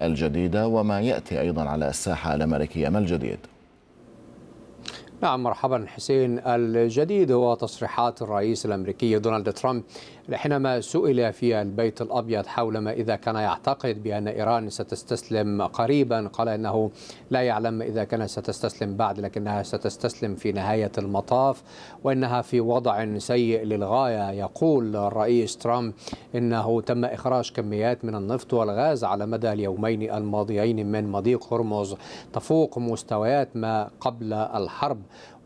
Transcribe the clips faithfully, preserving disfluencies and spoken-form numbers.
الجديدة وما يأتي أيضا على الساحة الأمريكية. ما الجديد؟ نعم، مرحبا حسين. الجديد هو تصريحات الرئيس الأمريكي دونالد ترامب حينما سئل في البيت الأبيض حول ما إذا كان يعتقد بأن إيران ستستسلم قريبا. قال إنه لا يعلم إذا كانت ستستسلم بعد، لكنها ستستسلم في نهاية المطاف، وإنها في وضع سيء للغاية. يقول الرئيس ترامب إنه تم إخراج كميات من النفط والغاز على مدى اليومين الماضيين من مضيق هرمز تفوق مستويات ما قبل الحرب.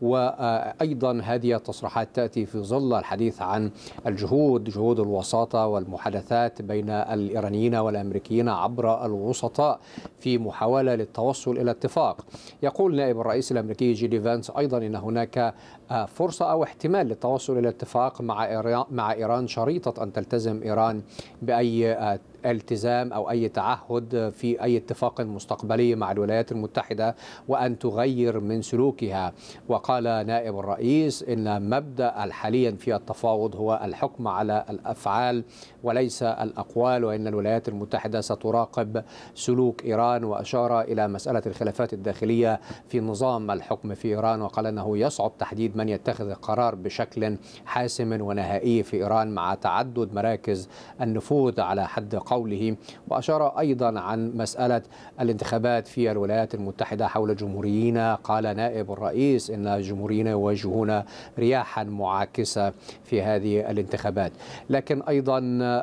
وأيضا هذه التصريحات تأتي في ظل الحديث عن الجهود جهود الوساطة والمحادثات بين الإيرانيين والأمريكيين عبر الوسطاء في محاولة للتوصل إلى اتفاق. يقول نائب الرئيس الأمريكي جيدي فانس أيضا إن هناك فرصة أو احتمال للتوصل إلى اتفاق مع مع إيران، شريطة أن تلتزم إيران بأي التزام أو أي تعهد في أي اتفاق مستقبلي مع الولايات المتحدة، وأن تغير من سلوكها. وقال نائب الرئيس إن مبدأ حاليا في التفاوض هو الحكم على الأفعال وليس الأقوال، وإن الولايات المتحدة ستراقب سلوك إيران. وأشار إلى مسألة الخلافات الداخلية في نظام الحكم في إيران، وقال أنه يصعب تحديد من يتخذ القرار بشكل حاسم ونهائي في إيران مع تعدد مراكز النفوذ على حد قوله. وأشار أيضا عن مسألة الانتخابات في الولايات المتحدة حول جمهوريين. قال نائب الرئيس إن الجمهوريين يواجهون رياحا معاكسة في هذه الانتخابات. لكن أيضا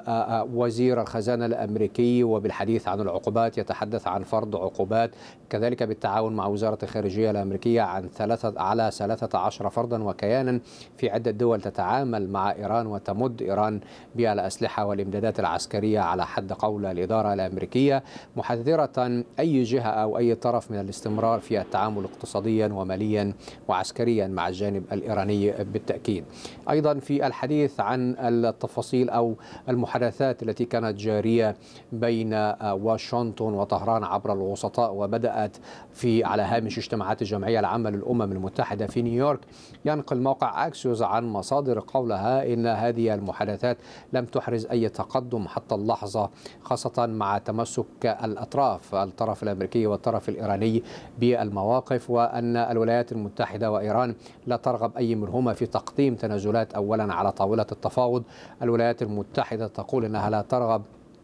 وزير الخزانة الأمريكي وبالحديث عن العقوبات يتحدث عن فرض عقوبات كذلك بالتعاون مع وزارة الخارجية الأمريكية عن ثلاثة على ثلاثة عشر فردا وكيانا في عدة دول تتعامل مع إيران وتمد إيران بالأسلحة والإمدادات العسكرية على حد قول الإدارة الأمريكية، محذرة أي جهة أو أي طرف من الاستمرار في التعامل اقتصاديا وماليا وعسكريا مع الجانب الإيراني بالتأكيد. أيضا في الحديث عن التفاصيل أو المحادثات التي كانت جارية بين واشنطن وطهران عبر الوسطاء وبدأت في على هامش اجتماعات الجمعية العامة للأمم المتحدة في نيويورك، ينقل موقع أكسيوس عن مصادر قولها إن هذه المحادثات لم تحرز أي تقدم حتى اللحظة، خاصة مع تمسك الأطراف الطرف الأمريكي والطرف الإيراني بالمواقف، وأن الولايات المتحدة وإيران لا ترغب أي منهما في تقديم تنازلات أولا على طاولة التفاوض. الولايات المتحدة تقول أنها لا ترغب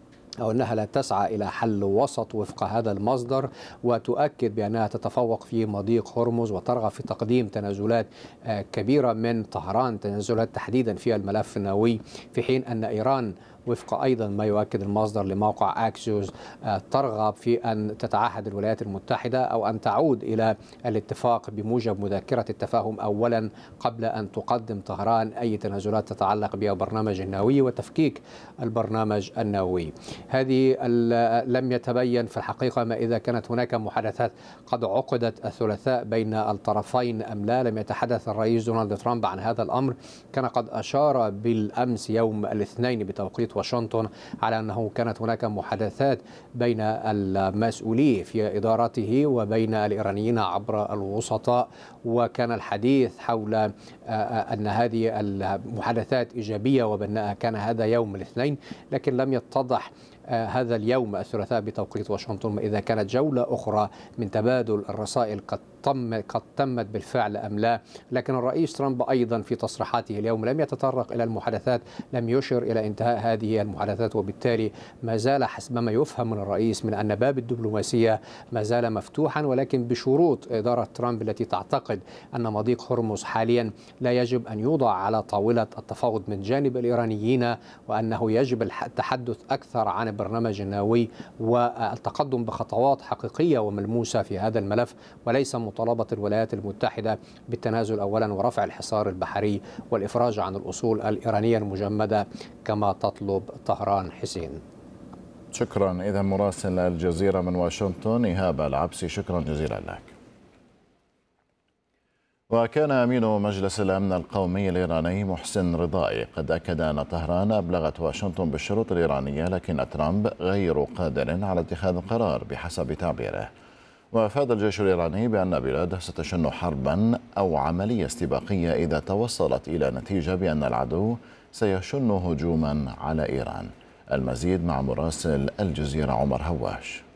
أو أنها لا تسعى إلى حل وسط وفق هذا المصدر، وتؤكد بأنها تتفوق في مضيق هرمز وترغب في تقديم تنازلات كبيرة من طهران، تنازلات تحديدا في الملف النووي، في حين أن إيران وفق أيضا ما يؤكد المصدر لموقع أكسيوس ترغب في أن تتعهد الولايات المتحدة أو أن تعود إلى الاتفاق بموجب مذكرة التفاهم أولا قبل أن تقدم طهران أي تنازلات تتعلق بالبرنامج النووي وتفكيك البرنامج النووي. هذه لم يتبين في الحقيقة ما إذا كانت هناك محادثات قد عقدت الثلاثاء بين الطرفين أم لا. لم يتحدث الرئيس دونالد ترامب عن هذا الأمر، كان قد أشار بالأمس يوم الاثنين بتوقيت واشنطن على أنه كانت هناك محادثات بين المسؤولين في إدارته وبين الإيرانيين عبر الوسطاء، وكان الحديث حول أن هذه المحادثات إيجابية وبناءة. كان هذا يوم الاثنين، لكن لم يتضح هذا اليوم الثلاثاء بتوقيت واشنطن إذا كانت جولة أخرى من تبادل الرسائل قد تم قد تمت بالفعل أم لا. لكن الرئيس ترامب أيضا في تصريحاته اليوم لم يتطرق إلى المحادثات، لم يشر إلى انتهاء هذه المحادثات، وبالتالي ما زال حسب ما يفهم من الرئيس من أن باب الدبلوماسية ما زال مفتوحا، ولكن بشروط إدارة ترامب التي تعتقد أن مضيق هرمز حاليا لا يجب أن يوضع على طاولة التفاوض من جانب الإيرانيين، وأنه يجب التحدث أكثر عن البرنامج النووي والتقدم بخطوات حقيقية وملموسة في هذا الملف، وليس مطالبة الولايات المتحدة بالتنازل أولا ورفع الحصار البحري والإفراج عن الأصول الإيرانية المجمدة كما تطلب طهران. حسين، شكرا. إذا مراسل الجزيرة من واشنطن إيهاب العبسي، شكرا جزيلا لك. وكان أمين مجلس الأمن القومي الإيراني محسن رضائي قد أكد أن طهران أبلغت واشنطن بالشروط الإيرانية، لكن ترامب غير قادر على اتخاذ القرار بحسب تعبيره. وأفاد الجيش الإيراني بأن بلاده ستشن حربا أو عملية استباقية إذا توصلت إلى نتيجة بأن العدو سيشن هجوما على إيران. المزيد مع مراسل الجزيرة عمر هواش.